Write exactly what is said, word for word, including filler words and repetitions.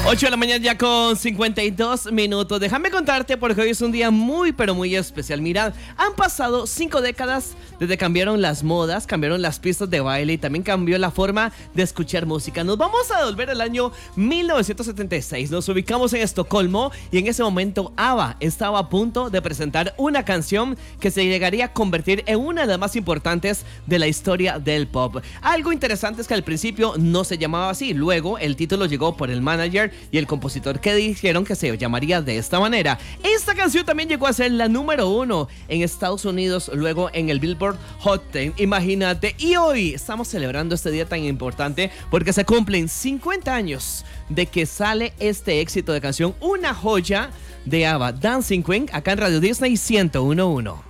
ocho de la mañana ya con cincuenta y dos minutos. Déjame contarte porque hoy es un día muy pero muy especial. Mirad, han pasado cinco décadas desde que cambiaron las modas, cambiaron las pistas de baile y también cambió la forma de escuchar música. Nos vamos a volver al año mil novecientos setenta y seis. Nos ubicamos en Estocolmo y en ese momento ABBA estaba a punto de presentar una canción que se llegaría a convertir en una de las más importantes de la historia del pop. Algo interesante es que al principio no se llamaba así. Luego el título llegó por el manager y el compositor que dijeron que se llamaría de esta manera. Esta canción también llegó a ser la número uno en Estados Unidos, luego en el Billboard Hot cien, imagínate. Y hoy estamos celebrando este día tan importante porque se cumplen cincuenta años de que sale este éxito de canción, una joya de ABBA, Dancing Queen, acá en Radio Disney ciento uno punto uno.